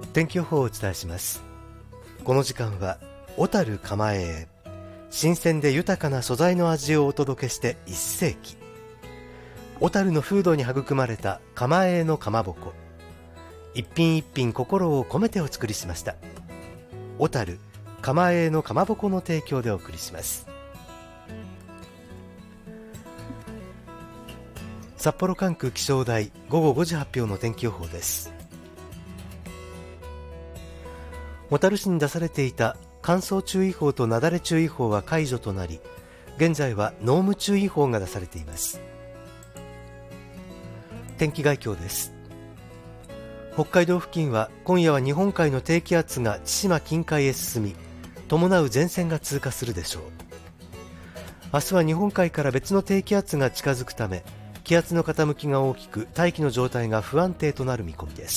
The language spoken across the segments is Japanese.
天気予報をお伝えします。この時間は小樽蒲江へ新鮮で豊かな素材の味をお届けして1世紀。小樽の風土に育まれた蒲江のかまぼこ、一品一品心を込めてお作りしました。小樽蒲江のかまぼこの提供でお送りします。札幌管区気象台午後5時発表の天気予報です。小樽市に出されていた乾燥注意報と雪崩注意報は解除となり、現在は濃霧注意報が出されています。天気概況です。北海道付近は今夜は日本海の低気圧が千島近海へ進み、伴う前線が通過するでしょう。明日は日本海から別の低気圧が近づくため、気圧の傾きが大きく大気の状態が不安定となる見込みです。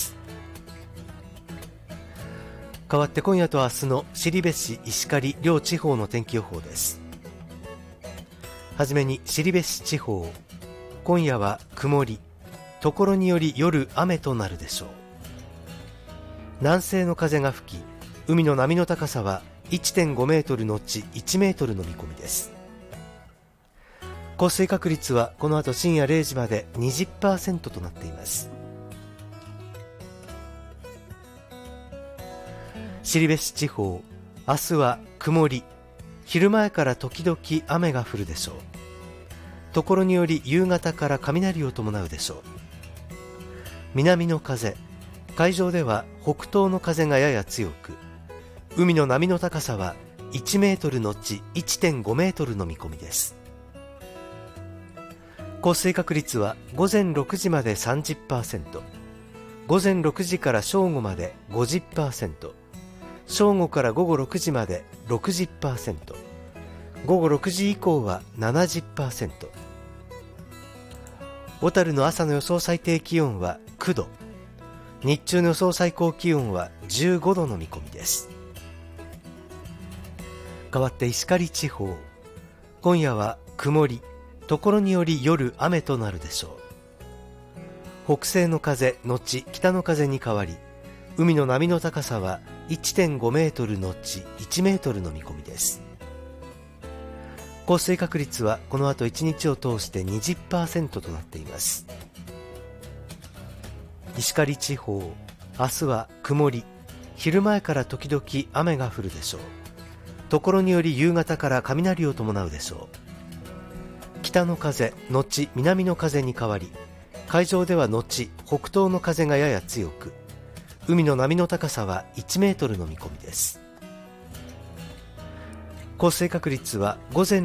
代わって今夜と明日の後志、石狩両地方の天気予報です。はじめに後志地方、今夜は曇り、ところにより夜雨となるでしょう。南西の風が吹き、海の波の高さは 1.5 メートルのち1メートルの見込みです。降水確率はこの後深夜0時まで 20% となっています。後志地方、明日は曇り、昼前から時々雨が降るでしょう。ところにより夕方から雷を伴うでしょう。南の風、海上では北東の風がやや強く、海の波の高さは1メートルのち 1.5 メートルの見込みです。降水確率は午前6時まで 30%、午前6時から正午まで 50%、正午から午後6時まで 60%、午後6時以降は 70%。 小樽の朝の予想最低気温は9度、日中の予想最高気温は15度の見込みです。代わって石狩地方、今夜は曇り、ところにより夜雨となるでしょう。北西の風後北の風に変わり、海の波の高さは 1.5 メートルのち1メートルの見込みです。降水確率はこの後1日を通して 20% となっています。石狩地方、明日は曇り、昼前から時々雨が降るでしょう。ところにより夕方から雷を伴うでしょう。北の風後南の風に変わり、海上では後北東の風がやや強く、海の波の高さは1メートルの見込みです。降水確率は午前